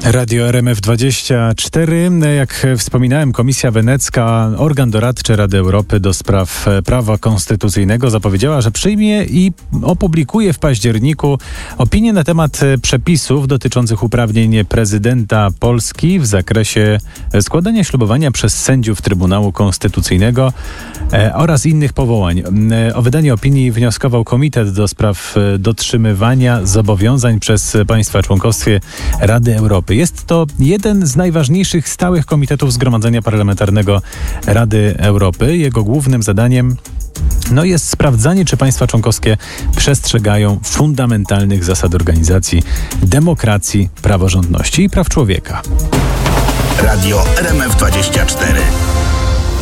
Radio RMF24. Jak wspominałem, Komisja Wenecka, organ doradczy Rady Europy do spraw prawa konstytucyjnego, zapowiedziała, że przyjmie i opublikuje w październiku opinię na temat przepisów dotyczących uprawnień prezydenta Polski w zakresie składania ślubowania przez sędziów Trybunału Konstytucyjnego oraz innych powołań. O wydanie opinii wnioskował Komitet do spraw dotrzymywania zobowiązań przez państwa członkowskie Rady Europy. Jest to jeden z najważniejszych stałych komitetów Zgromadzenia Parlamentarnego Rady Europy. Jego głównym zadaniem jest sprawdzanie, czy państwa członkowskie przestrzegają fundamentalnych zasad organizacji, demokracji, praworządności i praw człowieka. Radio RMF24.